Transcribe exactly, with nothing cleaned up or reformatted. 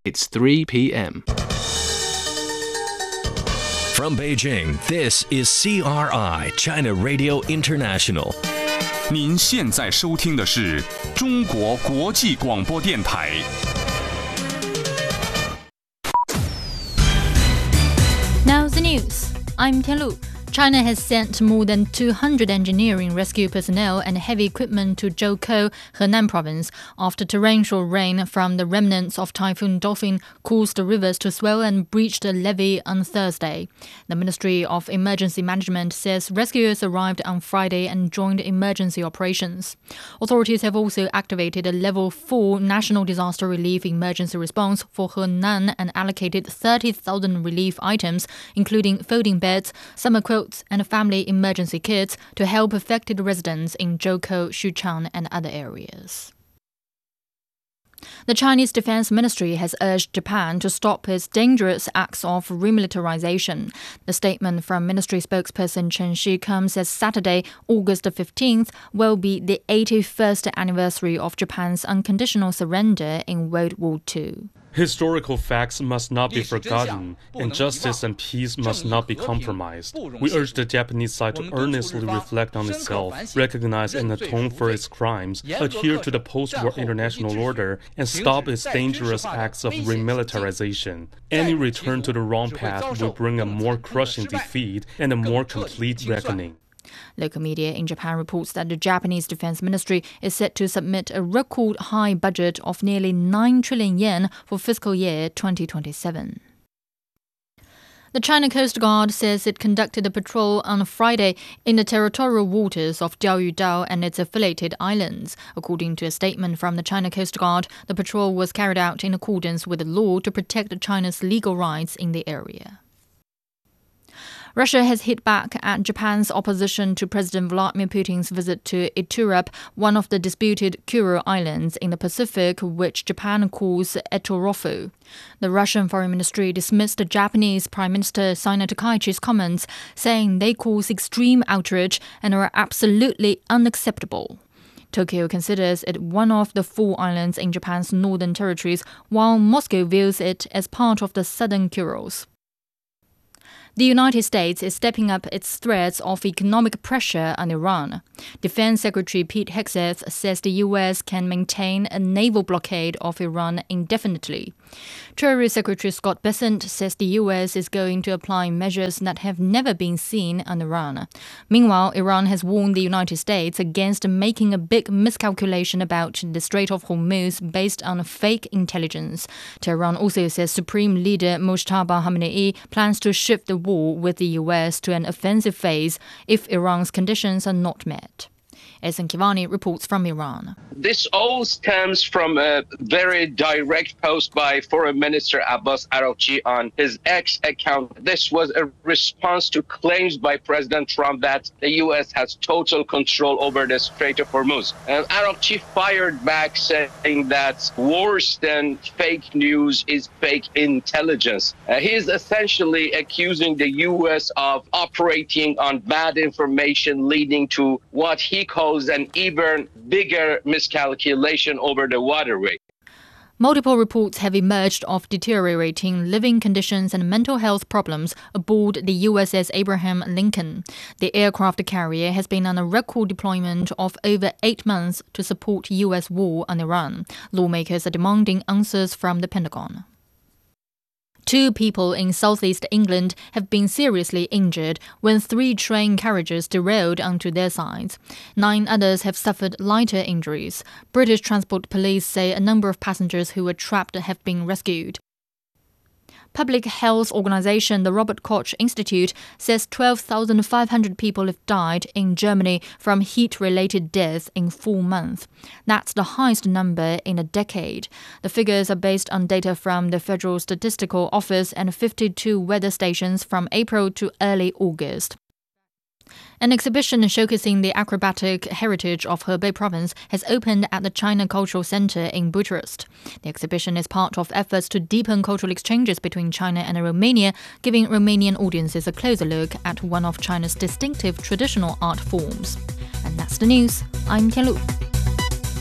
It's three p.m. From Beijing, this is C R I, China Radio International. 您现在收听的是中国国际广播电台。 Now the news. I'm Tianlu. China has sent more than two hundred engineering rescue personnel and heavy equipment to Zhoukou, Henan province, after torrential rain from the remnants of Typhoon Dolphin caused the rivers to swell and breached a levee on Thursday. The Ministry of Emergency Management says rescuers arrived on Friday and joined emergency operations. Authorities have also activated a level four National Disaster Relief Emergency Response for Henan and allocated thirty thousand relief items, including folding beds, summer quilts, and family emergency kits to help affected residents in Zhoukou, Xuchang, and other areas. The Chinese Defense Ministry has urged Japan to stop its dangerous acts of remilitarization. The statement from Ministry spokesperson Chen Shi comes as Saturday, August fifteenth, will be the eighty-first anniversary of Japan's unconditional surrender in World War Two. Historical facts must not be forgotten, and justice and peace must not be compromised. We urge the Japanese side to earnestly reflect on itself, recognize and atone for its crimes, adhere to the post-war international order, and stop its dangerous acts of remilitarization. Any return to the wrong path will bring a more crushing defeat and a more complete reckoning. Local media in Japan reports that the Japanese Defense Ministry is set to submit a record high budget of nearly nine trillion yen for fiscal year twenty twenty-seven. The China Coast Guard says it conducted a patrol on Friday in the territorial waters of Diaoyudao and its affiliated islands. According to a statement from the China Coast Guard, the patrol was carried out in accordance with the law to protect China's legal rights in the area. Russia has hit back at Japan's opposition to President Vladimir Putin's visit to Iturup, one of the disputed Kuril Islands in the Pacific, which Japan calls Etorofu. The Russian Foreign Ministry dismissed the Japanese Prime Minister Sino Takaichi's comments, saying they cause extreme outrage and are absolutely unacceptable. Tokyo considers it one of the four islands in Japan's northern territories, while Moscow views it as part of the southern Kurils. The United States is stepping up its threats of economic pressure on Iran. Defense Secretary Pete Hegseth says the U S can maintain a naval blockade of Iran indefinitely. Treasury Secretary Scott Bessent says the U S is going to apply measures that have never been seen on Iran. Meanwhile, Iran has warned the United States against making a big miscalculation about the Strait of Hormuz based on fake intelligence. Tehran also says Supreme Leader Mojtaba Khamenei plans to shift the war with the U S to an offensive phase if Iran's conditions are not met. Ehsan Kivani reports from Iran. This all stems from a very direct post by Foreign Minister Abbas Araghchi on his X account. This was a response to claims by President Trump that the U S has total control over the Strait of Hormuz. And Araghchi fired back saying that worse than fake news is fake intelligence. Uh, he is essentially accusing the U S of operating on bad information, leading to what he calls an even bigger miscalculation over the waterway. Multiple reports have emerged of deteriorating living conditions and mental health problems aboard the U S S Abraham Lincoln. The aircraft carrier has been on a record deployment of over eight months to support U S war on Iran. Lawmakers are demanding answers from the Pentagon. Two people in southeast England have been seriously injured when three train carriages derailed onto their sides. Nine others have suffered lighter injuries. British Transport Police say a number of passengers who were trapped have been rescued. Public health organization the Robert Koch Institute says twelve thousand five hundred people have died in Germany from heat-related deaths in four months. That's the highest number in a decade. The figures are based on data from the Federal Statistical Office and fifty-two weather stations from April to early August. An exhibition showcasing the acrobatic heritage of Hebei province has opened at the China Cultural Center in Bucharest. The exhibition is part of efforts to deepen cultural exchanges between China and Romania, giving Romanian audiences a closer look at one of China's distinctive traditional art forms. And that's the news. I'm Tianlu.